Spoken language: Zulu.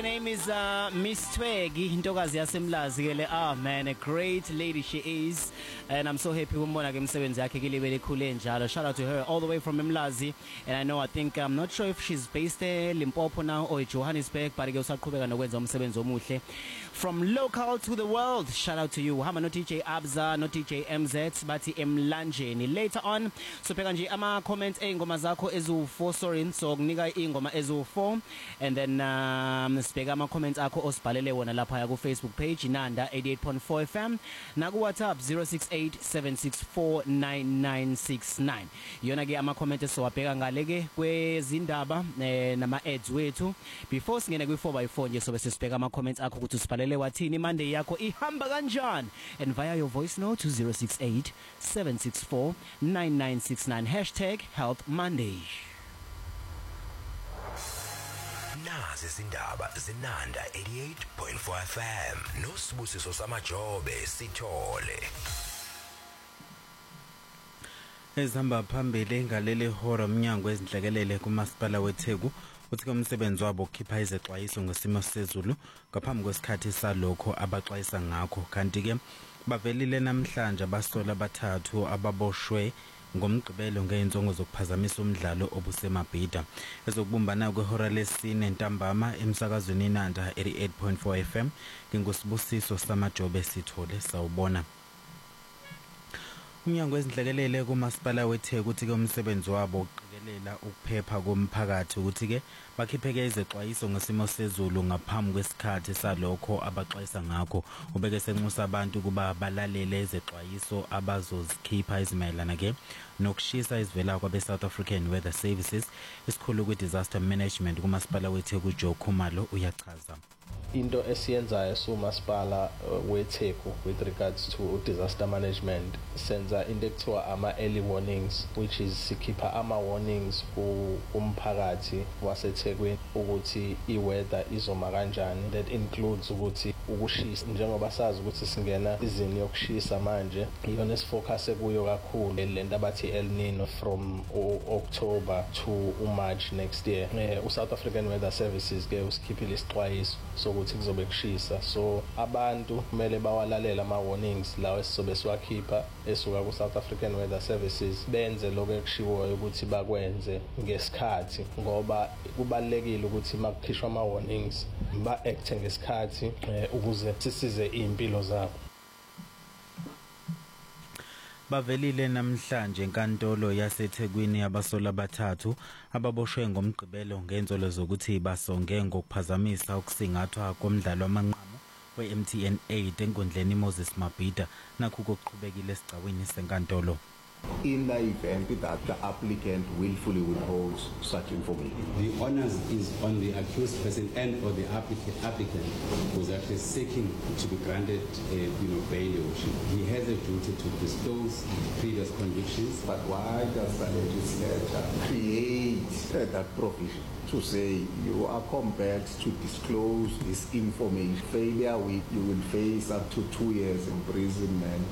name is Miss Twegi, intokazi yasemlazi ke le. Man, a great lady she is, and I'm so happy umbona ke umsebenzi yakhe ke libe likhule njalo. Shout out to her all the way from Mlazi, and I'm not sure if she's based in Limpopo now or Johannesburg, but ke usaqhubeka nokwenza umsebenzi omuhle. From local to the world, shout out to you. Hama no DJ Abza, no DJ MZ, bathi emlanjeni. Later on, so pheka nje ama comments engoma zakho ezu4 sorry, so kunika ingoma ezu4, and then sibheka ama comments akho osibhalele wona lapha ya ku Facebook page Nanda 88.4 FM na ku WhatsApp 0687649969. Yona ke ama comments esowabheka ngale ke kwezindaba nama ads wethu. Before singene kwi 4x4 nje sobe sibheka ama comments akho ukuthi usibhalele wathini, Monday yakho ihamba kanjani, and via your voice note to 0687649969 #HealthMonday. Nazi izindaba zinanda 88.4 FM nosibusiso samajobe sithole. Ezihamba phambili ngaleli hora umnyango wezinhlekelele kumasipala weTheku uthi umsebenzi wabo ukhipha izexwayiso ngesimo sezulu ngaphambi kwesikhathi salokho abaxwayisa ngakho, kanti ke bavelile namhlanje abasola abathathu ababoshwe ngomgqibelo ngeinzongo zokuphazamisa umdlalo obuseMabhida. Ezokubumbana kwehora lesine ntambama emsakazweni Nanda 88.4 FM ngingusibusiso samajobe sithole sawubona. Umnyango wezinhlekelele kumasipala weTheku uthi ke umsebenzi wabo uqikelela ukuphepha komphakathi ukuthi ke bakhipheke izexwayiso ngesimo sezulu ngaphambi kwesikhathi salokho abaxwayisa ngakho. Ubeke senxusa abantu kuba balalele izexwayiso abazozikhipha izimayelana ke nokushisa izivela kwabe South African Weather Services. Isikhulu kwi disaster management kumasipala weTheku Joe Khumalo uyachaza. Into esiyenzayo somasipala weTheku with regards to disaster management senza into ekuthiwa ama early warnings, which is sikhipha ama warnings kumphakathi waseThekwini ukuthi iweather izoma kanjani. That includes ukuthi ukushisa, njengoba sazi ukuthi singena izini yokushisa manje, iyona esifocus kuyo kakhulu lento abathi El Nino from October to March next year. South African Weather Services ke usikhiphile isixwayiso sokuthi kuzobe kushisa, so abantu kumele bawalalela ama warnings lawo esizobe siwakhipha esuka ku South African Weather Services, benze lokho ekushiwoyo ukuthi bakwenze ngesikhathi, ngoba kubalekile ukuthi makukhishwa ama warnings ba act ngesikhathi ukuze sisize impilo zabo. Bavelile namhlanje enkantolo yaseThekwini abasola abathathu ababoshwe ngomgqibelo ngenzolo zokuthi basonge ngokuphazamisa ukusingathwa komdlalo wamanqamu we-MTN 8 enkundleni Moses Mabhida nakho kokuqhubekile esigcawini senkantolo. In the event that the applicant willfully withholds such information, the onus is on the accused person and or the applicant who is actually seeking to be granted bail. He has a duty to disclose previous convictions. But why does the legislature create that provision to say you are compelled to disclose this information? Failure, you will face up to 2 years imprisonment